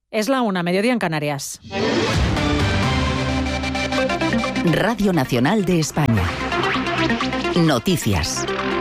Es la 1, mediodía en Canarias. Radio Nacional de España. Noticias.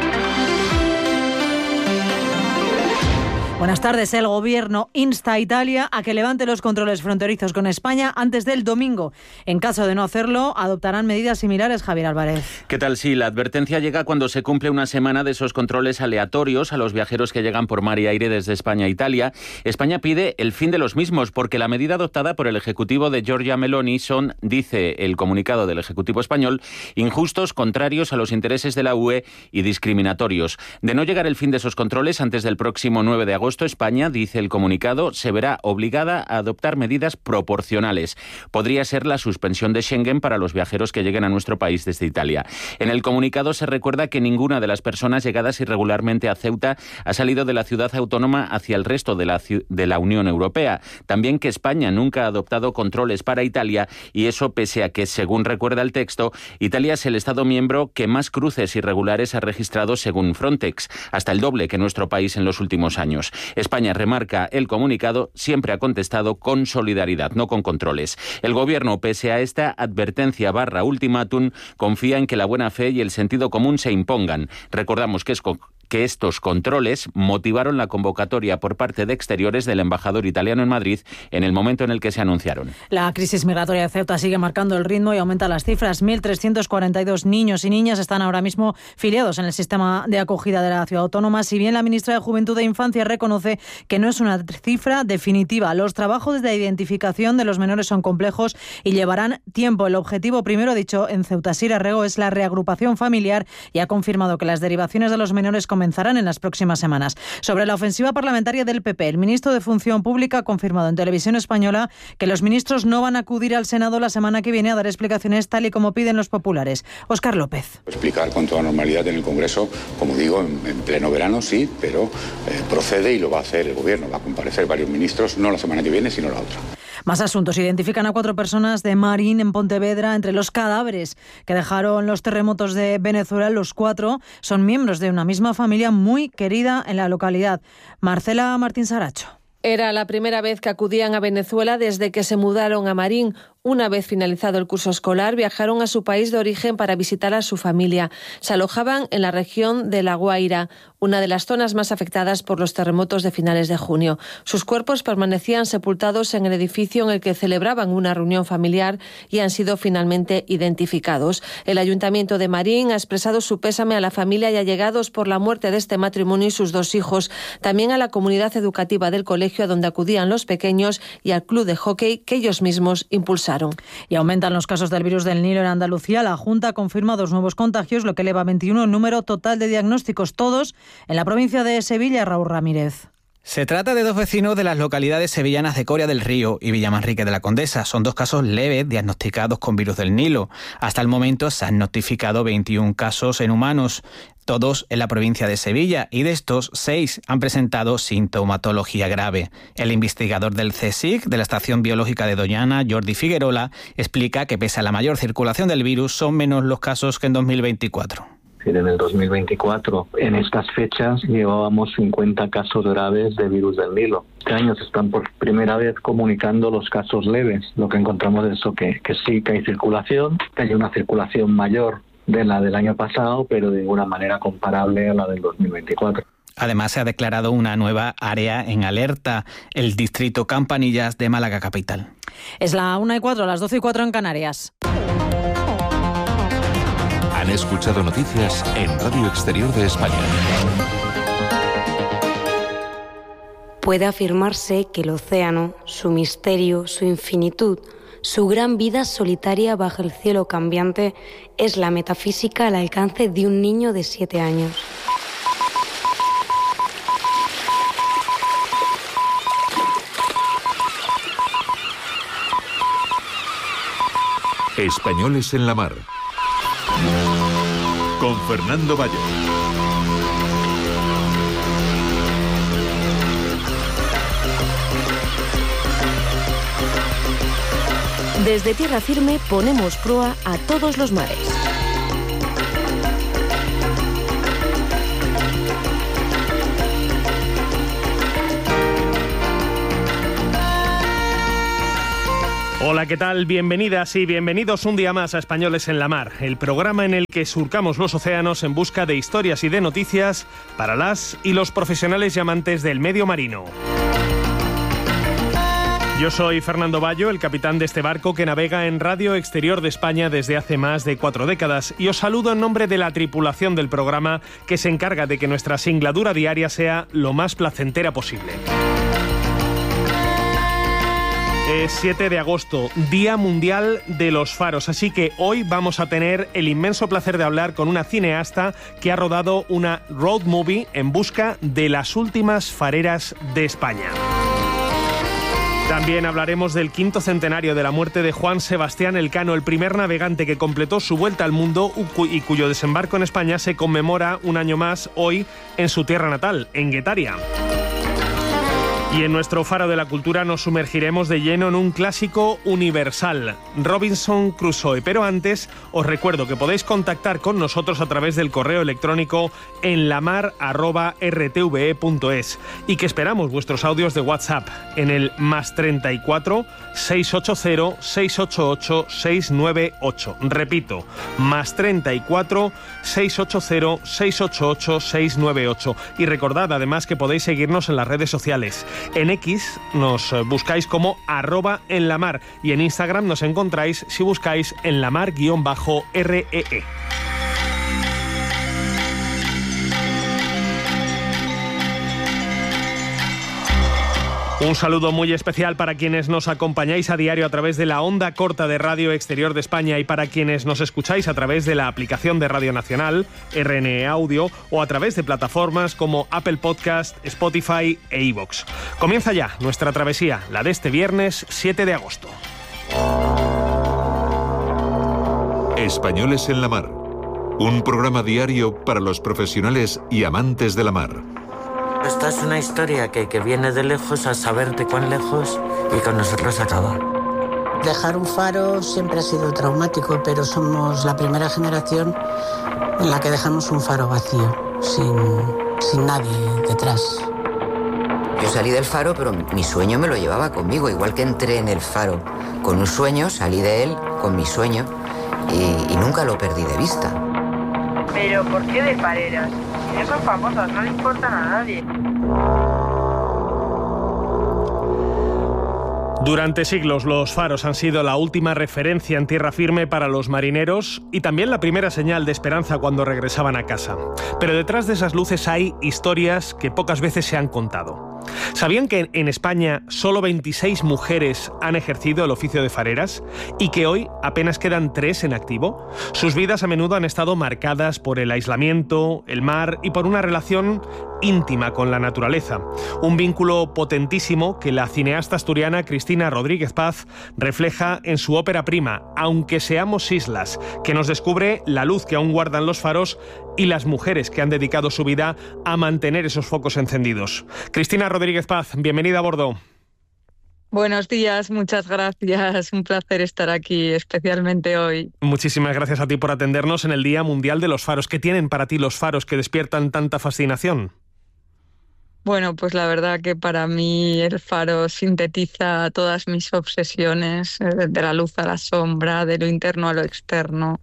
Buenas tardes. El Gobierno insta a Italia a que levante los controles fronterizos con España antes del domingo. En caso de no hacerlo, adoptarán medidas similares. Javier Álvarez. ¿Qué tal? Sí, la advertencia llega cuando se cumple una semana de esos controles aleatorios a los viajeros que llegan por mar y aire desde España a Italia. España pide el fin de los mismos porque la medida adoptada por el Ejecutivo de Giorgia Meloni son, dice el comunicado del Ejecutivo español, injustos, contrarios a los intereses de la UE y discriminatorios. De no llegar el fin de esos controles antes del próximo 9 de agosto, España, dice el comunicado, se verá obligada a adoptar medidas proporcionales. Podría ser la suspensión de Schengen para los viajeros que lleguen a nuestro país desde Italia. En el comunicado se recuerda que ninguna de las personas llegadas irregularmente a Ceuta ha salido de la ciudad autónoma hacia el resto de la Unión Europea. También que España nunca ha adoptado controles para Italia y eso pese a que, según recuerda el texto, Italia es el Estado miembro que más cruces irregulares ha registrado según Frontex, hasta el doble que nuestro país en los últimos años. España, remarca el comunicado, siempre ha contestado con solidaridad, no con controles. El Gobierno, pese a esta advertencia / ultimátum, confía en que la buena fe y el sentido común se impongan. Recordamos que estos controles motivaron la convocatoria por parte de Exteriores del embajador italiano en Madrid en el momento en el que se anunciaron. La crisis migratoria de Ceuta sigue marcando el ritmo y aumenta las cifras. 1.342 niños y niñas están ahora mismo filiados en el sistema de acogida de la ciudad autónoma, si bien la ministra de Juventud e Infancia reconoce que no es una cifra definitiva. Los trabajos de identificación de los menores son complejos y llevarán tiempo. El objetivo, primero dicho en Ceuta, Sira Rego, es la reagrupación familiar y ha confirmado que las derivaciones de los menores comenzarán en las próximas semanas. Sobre la ofensiva parlamentaria del PP, el ministro de Función Pública ha confirmado en Televisión Española que los ministros no van a acudir al Senado la semana que viene a dar explicaciones tal y como piden los populares. Óscar López. Explicar con toda normalidad en el Congreso, como digo, en pleno verano sí, pero procede y lo va a hacer el Gobierno. Va a comparecer varios ministros, no la semana que viene, sino la otra. Más asuntos. Identifican a 4 personas de Marín, en Pontevedra, entre los cadáveres que dejaron los terremotos de Venezuela. Los 4 son miembros de una misma familia muy querida en la localidad. Marcela Martín Saracho. Era la primera vez que acudían a Venezuela desde que se mudaron a Marín. Una vez finalizado el curso escolar, viajaron a su país de origen para visitar a su familia. Se alojaban en la región de La Guaira, una de las zonas más afectadas por los terremotos de finales de junio. Sus cuerpos permanecían sepultados en el edificio en el que celebraban una reunión familiar y han sido finalmente identificados. El Ayuntamiento de Marín ha expresado su pésame a la familia y allegados por la muerte de este matrimonio y sus 2 hijos. También a la comunidad educativa del colegio a donde acudían los pequeños y al club de hockey que ellos mismos impulsaron. Y aumentan los casos del virus del Nilo en Andalucía. La Junta confirma 2 nuevos contagios, lo que eleva a 21 el número total de diagnósticos, todos en la provincia de Sevilla. Raúl Ramírez. Se trata de 2 vecinos de las localidades sevillanas de Coria del Río y Villamanrique de la Condesa. Son 2 casos leves diagnosticados con virus del Nilo. Hasta el momento se han notificado 21 casos en humanos, todos en la provincia de Sevilla, y de estos 6 han presentado sintomatología grave. El investigador del CSIC, de la Estación Biológica de Doñana, Jordi Figuerola, explica que pese a la mayor circulación del virus, son menos los casos que en 2024. En el 2024, en estas fechas, llevábamos 50 casos graves de virus del Nilo. Este año se están por primera vez comunicando los casos leves. Lo que encontramos es eso, que sí que hay circulación, que hay una circulación mayor de la del año pasado, pero de una manera comparable a la del 2024. Además, se ha declarado una nueva área en alerta, el distrito Campanillas de Málaga capital. Es la 1:04, las 12:04 en Canarias. Han escuchado noticias en Radio Exterior de España. Puede afirmarse que el océano, su misterio, su infinitud, su gran vida solitaria bajo el cielo cambiante, es la metafísica al alcance de un niño de 7 años. Españoles en la mar. Con Fernando Valle. Desde tierra firme ponemos proa a todos los mares. Hola, ¿qué tal? Bienvenidas y bienvenidos un día más a Españoles en la Mar, el programa en el que surcamos los océanos en busca de historias y de noticias para las y los profesionales y amantes del medio marino. Yo soy Fernando Bayo, el capitán de este barco que navega en Radio Exterior de España desde hace más de 4 décadas, y os saludo en nombre de la tripulación del programa que se encarga de que nuestra singladura diaria sea lo más placentera posible. Es 7 de agosto, Día Mundial de los Faros, así que hoy vamos a tener el inmenso placer de hablar con una cineasta que ha rodado una road movie en busca de las últimas fareras de España. También hablaremos del 5º centenario de la muerte de Juan Sebastián Elcano, el primer navegante que completó su vuelta al mundo y cuyo desembarco en España se conmemora un año más hoy en su tierra natal, en Guetaria. Y en nuestro Faro de la Cultura nos sumergiremos de lleno en un clásico universal, Robinson Crusoe. Pero antes, os recuerdo que podéis contactar con nosotros a través del correo electrónico enlamar@rtve.es y que esperamos vuestros audios de WhatsApp en el +34 680 688 698. Repito, +34 680 688 698. Y recordad además que podéis seguirnos en las redes sociales. En X nos buscáis como @enlamar y en Instagram nos encontráis si buscáis enlamar_REE. Un saludo muy especial para quienes nos acompañáis a diario a través de la onda corta de Radio Exterior de España y para quienes nos escucháis a través de la aplicación de Radio Nacional, RNE Audio, o a través de plataformas como Apple Podcast, Spotify e iVoox. Comienza ya nuestra travesía, la de este viernes 7 de agosto. Españoles en la Mar, un programa diario para los profesionales y amantes de la mar. Esta es una historia que viene de lejos a saber de cuán lejos y con nosotros acaba. Dejar un faro siempre ha sido traumático, pero somos la primera generación en la que dejamos un faro vacío, sin nadie detrás. Yo salí del faro, pero mi sueño me lo llevaba conmigo. Igual que entré en el faro con un sueño, salí de él con mi sueño y nunca lo perdí de vista. ¿Pero por qué de fareras? Si no son famosas, no le importan a nadie. Durante siglos los faros han sido la última referencia en tierra firme para los marineros y también la primera señal de esperanza cuando regresaban a casa. Pero detrás de esas luces hay historias que pocas veces se han contado. ¿Sabían que en España solo 26 mujeres han ejercido el oficio de fareras y que hoy apenas quedan 3 en activo? Sus vidas a menudo han estado marcadas por el aislamiento, el mar y por una relación íntima con la naturaleza. Un vínculo potentísimo que la cineasta asturiana Cristina Rodríguez Paz refleja en su ópera prima, Aunque seamos islas, que nos descubre la luz que aún guardan los faros y las mujeres que han dedicado su vida a mantener esos focos encendidos. Cristina Rodríguez Paz, bienvenida a bordo. Buenos días, muchas gracias. Un placer estar aquí, especialmente hoy. Muchísimas gracias a ti por atendernos en el Día Mundial de los Faros. ¿Qué tienen para ti los faros que despiertan tanta fascinación? Bueno, pues la verdad que para mí el faro sintetiza todas mis obsesiones, de la luz a la sombra, de lo interno a lo externo.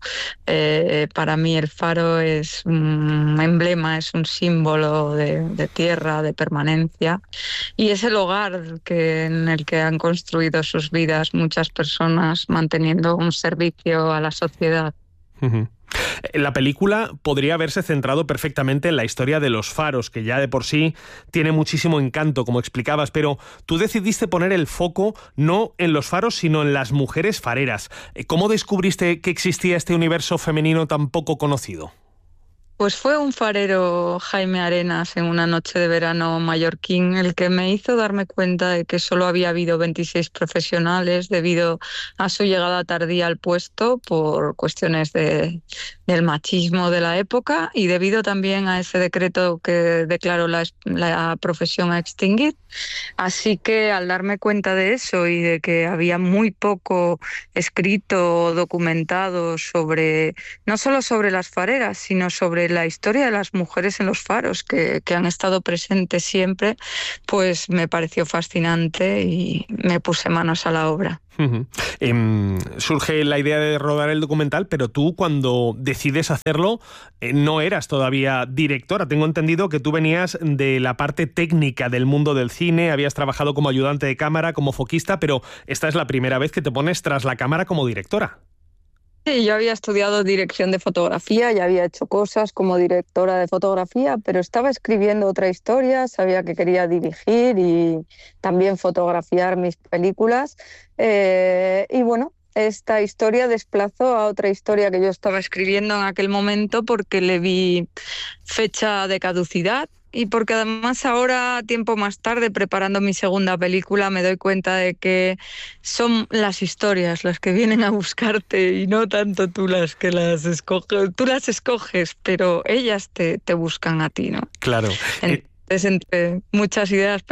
Para mí el faro es un emblema, es un símbolo de tierra, de permanencia, y es el hogar en el que han construido sus vidas muchas personas, manteniendo un servicio a la sociedad. Uh-huh. La película podría haberse centrado perfectamente en la historia de los faros, que ya de por sí tiene muchísimo encanto, como explicabas, pero tú decidiste poner el foco no en los faros, sino en las mujeres fareras. ¿Cómo descubriste que existía este universo femenino tan poco conocido? Pues fue un farero, Jaime Arenas, en una noche de verano mallorquín, el que me hizo darme cuenta de que solo había habido 26 profesionales debido a su llegada tardía al puesto por cuestiones del machismo de la época y debido también a ese decreto que declaró la profesión a extinguir. Así que al darme cuenta de eso y de que había muy poco escrito o documentado sobre, no solo sobre las fareras, sino sobre la historia de las mujeres en los faros, que han estado presentes siempre, pues me pareció fascinante y me puse manos a la obra. Surge la idea de rodar el documental, pero tú cuando decides hacerlo no eras todavía directora. Tengo entendido que tú venías de la parte técnica del mundo del cine, habías trabajado como ayudante de cámara, como foquista, pero esta es la primera vez que te pones tras la cámara como directora. Sí, yo había estudiado dirección de fotografía y había hecho cosas como directora de fotografía, pero estaba escribiendo otra historia, sabía que quería dirigir y también fotografiar mis películas. Y bueno, esta historia desplazó a otra historia que yo estaba escribiendo en aquel momento porque le vi fecha de caducidad. Y porque además ahora, tiempo más tarde, preparando mi segunda película, me doy cuenta de que son las historias las que vienen a buscarte y no tanto tú las que las escoges. Tú las escoges, pero ellas te buscan a ti, ¿no? Claro. Entonces, entre muchas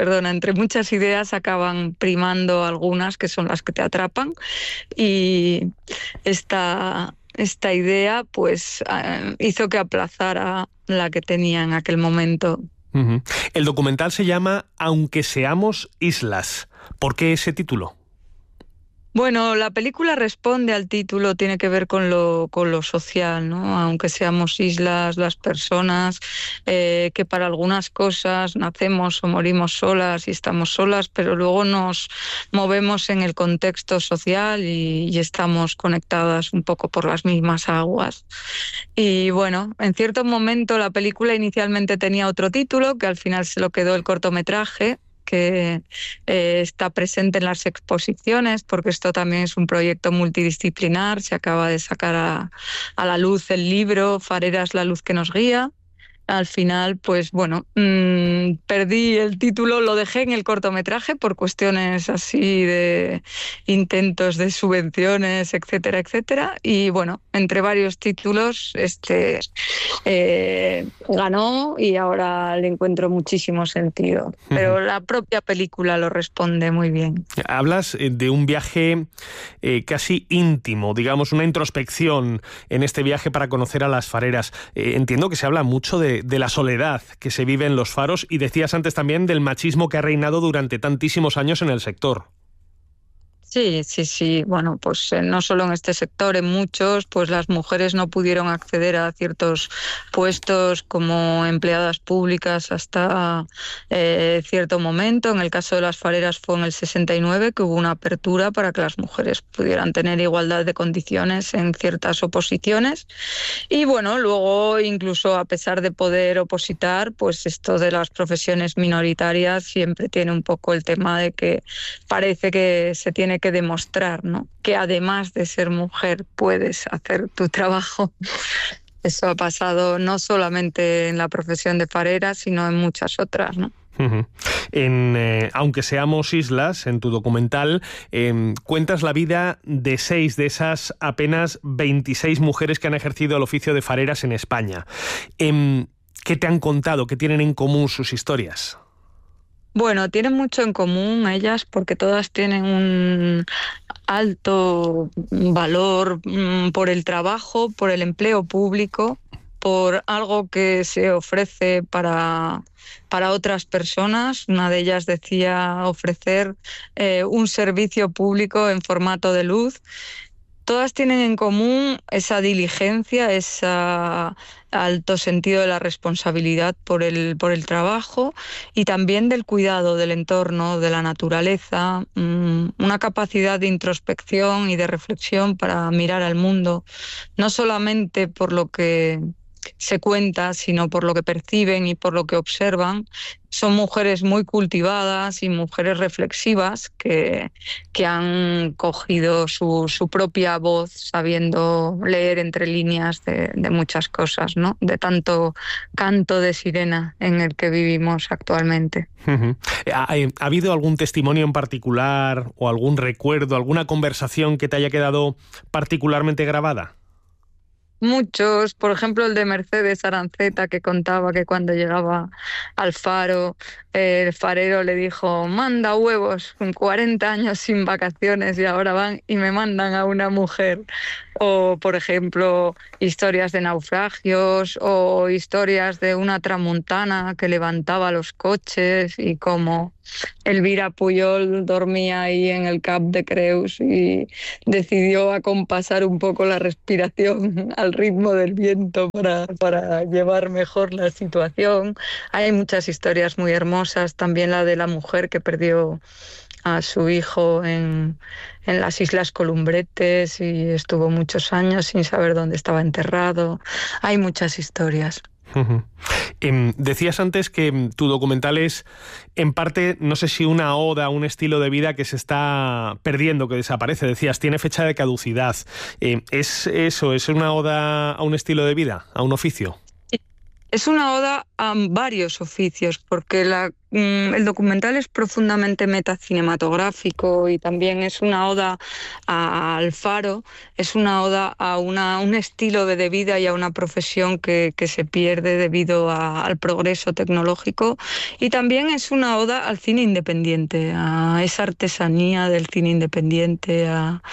ideas acaban primando algunas que son las que te atrapan. Y esta idea pues hizo que aplazara la que tenía en aquel momento. El documental se llama Aunque seamos islas. ¿Por qué ese título? Bueno, la película responde al título, tiene que ver con lo social, ¿no? Aunque seamos islas, las personas, que para algunas cosas nacemos o morimos solas y estamos solas, pero luego nos movemos en el contexto social y estamos conectadas un poco por las mismas aguas. Y bueno, en cierto momento la película inicialmente tenía otro título, que al final se lo quedó el cortometraje, que está presente en las exposiciones, porque esto también es un proyecto multidisciplinar. Se acaba de sacar a la luz el libro Fareras, la luz que nos guía. Al final, pues bueno, perdí el título, lo dejé en el cortometraje por cuestiones así de intentos de subvenciones, etcétera, etcétera. Y bueno, entre varios títulos, ganó y ahora le encuentro muchísimo sentido. Pero la propia película lo responde muy bien. Hablas de un viaje casi íntimo, digamos, una introspección en este viaje para conocer a las fareras. Entiendo que se habla mucho de la soledad que se vive en los faros y decías antes también del machismo que ha reinado durante tantísimos años en el sector. Sí. Bueno, pues no solo en este sector, en muchos, pues las mujeres no pudieron acceder a ciertos puestos como empleadas públicas hasta cierto momento. En el caso de las fareras fue en el 69 que hubo una apertura para que las mujeres pudieran tener igualdad de condiciones en ciertas oposiciones. Y bueno, luego incluso a pesar de poder opositar, pues esto de las profesiones minoritarias siempre tiene un poco el tema de que parece que se tiene que demostrar, ¿no?, que además de ser mujer puedes hacer tu trabajo. Eso ha pasado no solamente en la profesión de farera, sino en muchas otras, ¿no? Aunque seamos islas, en tu documental, cuentas la vida de 6 de esas apenas 26 mujeres que han ejercido el oficio de fareras en España. ¿Qué te han contado? ¿Qué tienen en común sus historias? Bueno, tienen mucho en común ellas porque todas tienen un alto valor por el trabajo, por el empleo público, por algo que se ofrece para otras personas. Una de ellas decía ofrecer un servicio público en formato de luz. Todas tienen en común esa diligencia, ese alto sentido de la responsabilidad por el trabajo y también del cuidado del entorno, de la naturaleza, una capacidad de introspección y de reflexión para mirar al mundo, no solamente por lo que se cuenta, sino por lo que perciben y por lo que observan. Son mujeres muy cultivadas y mujeres reflexivas que han cogido su propia voz, sabiendo leer entre líneas de muchas cosas, ¿no?, de tanto canto de sirena en el que vivimos actualmente. ¿Ha habido algún testimonio en particular o algún recuerdo, alguna conversación que te haya quedado particularmente grabada? Muchos, por ejemplo el de Mercedes Aranceta, que contaba que cuando llegaba al faro, el farero le dijo: manda huevos, con 40 años sin vacaciones y ahora van y me mandan a una mujer. o, por ejemplo, historias de naufragios o historias de una tramuntana que levantaba los coches y cómo Elvira Pujol dormía ahí en el Cap de Creus y decidió acompasar un poco la respiración al ritmo del viento para llevar mejor la situación. Hay muchas historias muy hermosas, también la de la mujer que perdió a su hijo en las Islas Columbretes y estuvo muchos años sin saber dónde estaba enterrado. Hay muchas historias. Decías antes que tu documental es, en parte, no sé si una oda a un estilo de vida que se está perdiendo, que desaparece. Decías, tiene fecha de caducidad. ¿Es eso? ¿Es una oda a un estilo de vida, a un oficio? Es una oda a varios oficios, porque el documental es profundamente metacinematográfico y también es una oda al faro, es una oda a un estilo de vida y a una profesión que se pierde debido al progreso tecnológico, y también es una oda al cine independiente, a esa artesanía del cine independiente, a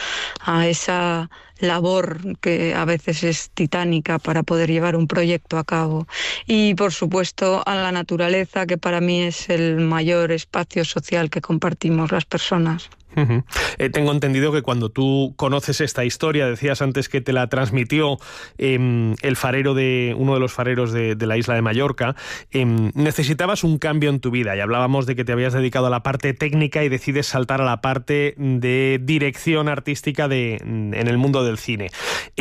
esa labor que a veces es titánica para poder llevar un proyecto a cabo. Y por supuesto a la naturaleza, que para mí es el mayor espacio social que compartimos las personas. Tengo entendido que cuando tú conoces esta historia, decías antes que te la transmitió el farero uno de los fareros de la isla de Mallorca, necesitabas un cambio en tu vida, y hablábamos de que te habías dedicado a la parte técnica y decides saltar a la parte de dirección artística en el mundo del cine.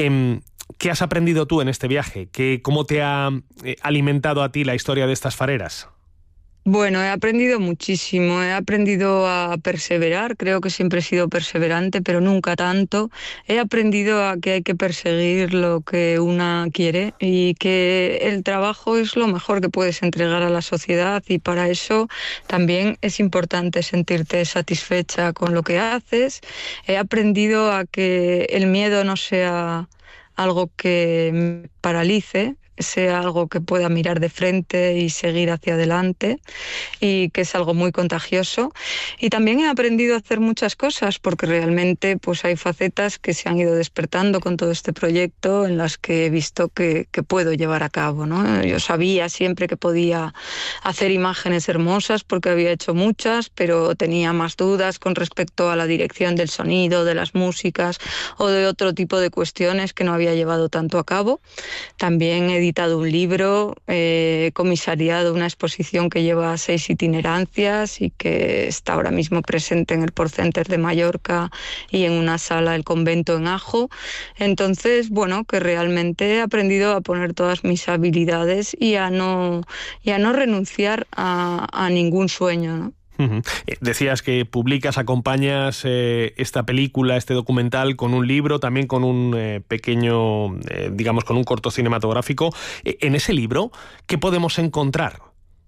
¿Qué has aprendido tú en este viaje? ¿Cómo te ha alimentado a ti la historia de estas fareras? Bueno, he aprendido muchísimo, he aprendido a perseverar, creo que siempre he sido perseverante, pero nunca tanto. He aprendido a que hay que perseguir lo que una quiere y que el trabajo es lo mejor que puedes entregar a la sociedad, y para eso también es importante sentirte satisfecha con lo que haces. He aprendido a que el miedo no sea algo que me paralice, sea algo que pueda mirar de frente y seguir hacia adelante, y que es algo muy contagioso. Y también he aprendido a hacer muchas cosas, porque realmente pues hay facetas que se han ido despertando con todo este proyecto en las que he visto que puedo llevar a cabo, ¿no? Yo sabía siempre que podía hacer imágenes hermosas porque había hecho muchas, pero tenía más dudas con respecto a la dirección del sonido, de las músicas o de otro tipo de cuestiones que no había llevado tanto a cabo. También he editado un libro, comisariado una exposición que lleva 6 itinerancias y que está ahora mismo presente en el Porcenter de Mallorca y en una sala del convento en Ajo. Entonces, bueno, que realmente he aprendido a poner todas mis habilidades y a no renunciar a ningún sueño, ¿no? Decías que publicas, acompañas esta película, este documental, con un libro, también con un pequeño, digamos, con un corto cinematográfico. En ese libro, ¿qué podemos encontrar?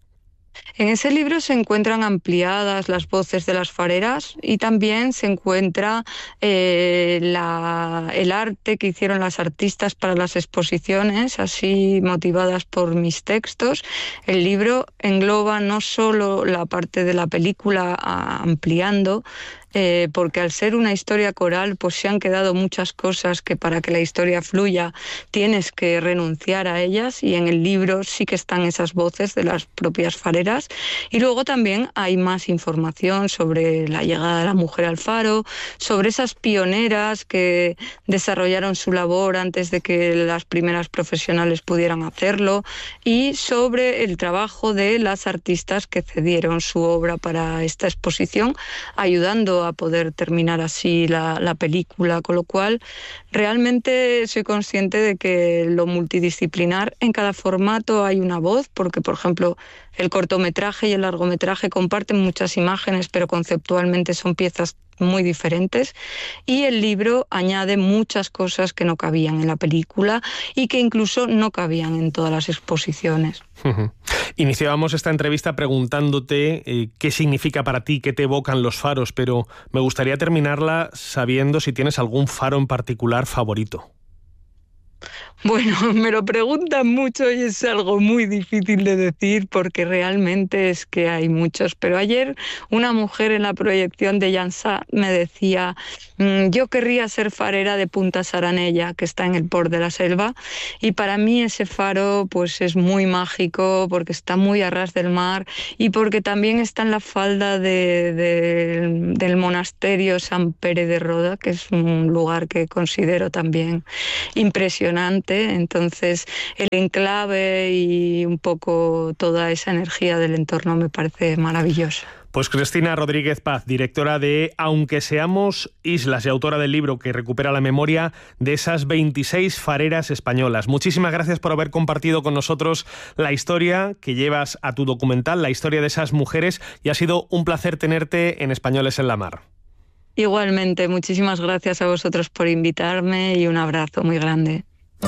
En ese libro se encuentran ampliadas las voces de las fareras y también se encuentra el arte que hicieron las artistas para las exposiciones, así motivadas por mis textos. El libro engloba no solo la parte de la película ampliando, porque al ser una historia coral pues se han quedado muchas cosas que para que la historia fluya tienes que renunciar a ellas, y en el libro sí que están esas voces de las propias fareras. Y luego también hay más información sobre la llegada de la mujer al faro, sobre esas pioneras que desarrollaron su labor antes de que las primeras profesionales pudieran hacerlo, y sobre el trabajo de las artistas que cedieron su obra para esta exposición, ayudando a poder terminar así la película, con lo cual realmente soy consciente de que lo multidisciplinar, en cada formato hay una voz, porque por ejemplo el cortometraje y el largometraje comparten muchas imágenes, pero conceptualmente son piezas muy diferentes, y el libro añade muchas cosas que no cabían en la película y que incluso no cabían en todas las exposiciones. Iniciábamos esta entrevista preguntándote qué significa para ti, qué te evocan los faros, pero me gustaría terminarla sabiendo si tienes algún faro en particular favorito. Bueno, me lo preguntan mucho y es algo muy difícil de decir porque realmente es que hay muchos. Pero ayer una mujer en la proyección de Llançà me decía: yo querría ser farera de Punta Saranella, que está en el Port de la Selva, y para mí ese faro pues es muy mágico porque está muy a ras del mar y porque también está en la falda del monasterio Sant Pere de Roda, que es un lugar que considero también impresionante. Entonces el enclave y un poco toda esa energía del entorno me parece maravillosa. Pues Cristina Rodríguez Paz, directora de Aunque seamos islas y autora del libro que recupera la memoria de esas 26 fareras españolas. Muchísimas gracias por haber compartido con nosotros la historia que llevas a tu documental, la historia de esas mujeres, y ha sido un placer tenerte en Españoles en la Mar. Igualmente, muchísimas gracias a vosotros por invitarme y un abrazo muy grande.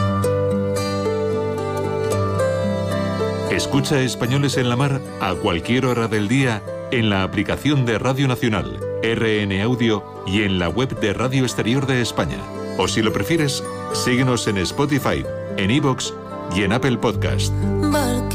Escucha Españoles en la Mar a cualquier hora del día en la aplicación de Radio Nacional, RN Audio y en la web de Radio Exterior de España. O si lo prefieres, síguenos en Spotify, en iVoox y en Apple Podcast.